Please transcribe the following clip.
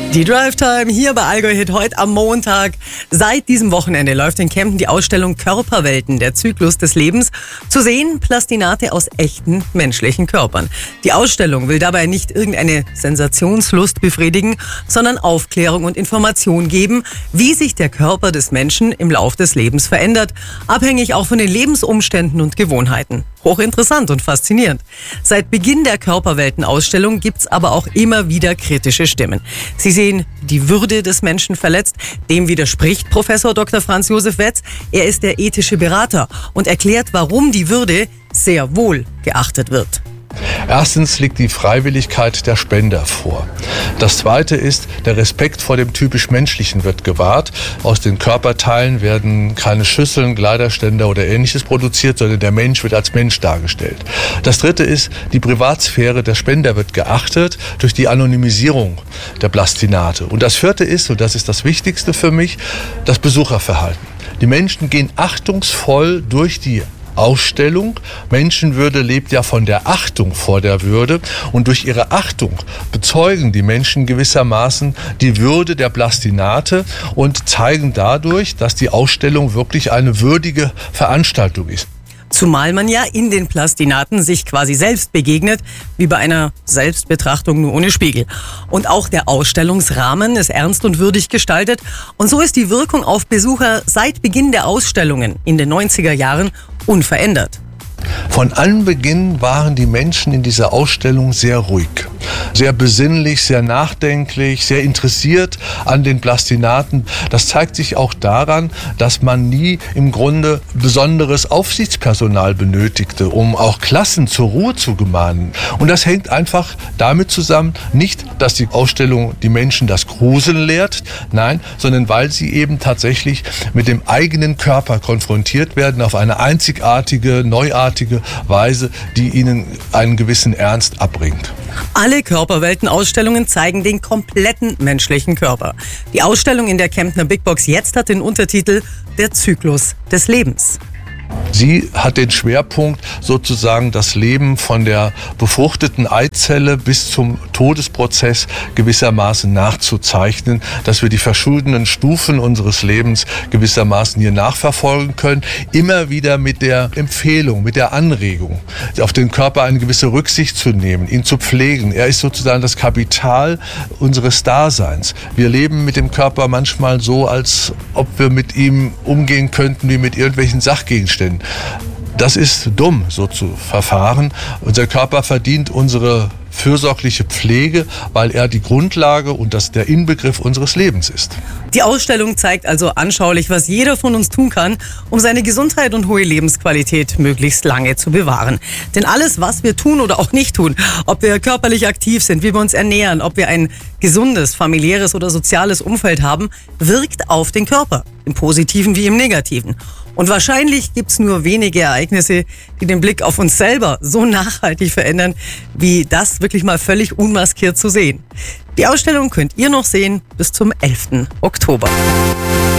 Die Drive Time hier bei Allgäu Hit heute am Montag. Seit diesem Wochenende läuft in Kempten die Ausstellung Körperwelten, der Zyklus des Lebens. Zu sehen Plastinate aus echten menschlichen Körpern. Die Ausstellung will dabei nicht irgendeine Sensationslust befriedigen, sondern Aufklärung und Information geben, wie sich der Körper des Menschen im Lauf des Lebens verändert, abhängig auch von den Lebensumständen und Gewohnheiten. Hochinteressant und faszinierend. Seit Beginn der Körperwelten-Ausstellung gibt's aber auch immer wieder kritische Stimmen. Sie sehen die Würde des Menschen verletzt. Dem widerspricht Professor Dr. Franz Josef Wetz. Er ist der ethische Berater und erklärt, warum die Würde sehr wohl geachtet wird. Erstens liegt die Freiwilligkeit der Spender vor. Das Zweite ist, der Respekt vor dem typisch Menschlichen wird gewahrt. Aus den Körperteilen werden keine Schüsseln, Kleiderständer oder Ähnliches produziert, sondern der Mensch wird als Mensch dargestellt. Das Dritte ist, die Privatsphäre der Spender wird geachtet durch die Anonymisierung der Plastinate. Und das Vierte ist, und das ist das Wichtigste für mich, das Besucherverhalten. Die Menschen gehen achtungsvoll durch die Ausstellung. Menschenwürde lebt ja von der Achtung vor der Würde, und durch ihre Achtung bezeugen die Menschen gewissermaßen die Würde der Plastinate und zeigen dadurch, dass die Ausstellung wirklich eine würdige Veranstaltung ist. Zumal man ja in den Plastinaten sich quasi selbst begegnet, wie bei einer Selbstbetrachtung nur ohne Spiegel. Und auch der Ausstellungsrahmen ist ernst und würdig gestaltet. Und so ist die Wirkung auf Besucher seit Beginn der Ausstellungen in den 90er Jahren unverändert. Von Anbeginn waren die Menschen in dieser Ausstellung sehr ruhig, sehr besinnlich, sehr nachdenklich, sehr interessiert an den Plastinaten. Das zeigt sich auch daran, dass man nie im Grunde besonderes Aufsichtspersonal benötigte, um auch Klassen zur Ruhe zu gemahnen. Und das hängt einfach damit zusammen, nicht, dass die Ausstellung die Menschen das Gruseln lehrt, nein, sondern weil sie eben tatsächlich mit dem eigenen Körper konfrontiert werden auf eine einzigartige, neuartige Weise, die ihnen einen gewissen Ernst abbringt. Alle Körperwelten-Ausstellungen zeigen den kompletten menschlichen Körper. Die Ausstellung in der Kemptner Big Box jetzt hat den Untertitel Der Zyklus des Lebens. Sie hat den Schwerpunkt, sozusagen das Leben von der befruchteten Eizelle bis zum Todesprozess gewissermaßen nachzuzeichnen, dass wir die verschiedenen Stufen unseres Lebens gewissermaßen hier nachverfolgen können. Immer wieder mit der Empfehlung, mit der Anregung, auf den Körper eine gewisse Rücksicht zu nehmen, ihn zu pflegen. Er ist sozusagen das Kapital unseres Daseins. Wir leben mit dem Körper manchmal so, als ob wir mit ihm umgehen könnten wie mit irgendwelchen Sachgegenständen. Das ist dumm, so zu verfahren. Unser Körper verdient unsere fürsorgliche Pflege, weil er die Grundlage und der Inbegriff unseres Lebens ist. Die Ausstellung zeigt also anschaulich, was jeder von uns tun kann, um seine Gesundheit und hohe Lebensqualität möglichst lange zu bewahren. Denn alles, was wir tun oder auch nicht tun, ob wir körperlich aktiv sind, wie wir uns ernähren, ob wir ein gesundes, familiäres oder soziales Umfeld haben, wirkt auf den Körper, im Positiven wie im Negativen. Und wahrscheinlich gibt's nur wenige Ereignisse, die den Blick auf uns selber so nachhaltig verändern, wie das wirklich mal völlig unmaskiert zu sehen. Die Ausstellung könnt ihr noch sehen bis zum 11. Oktober.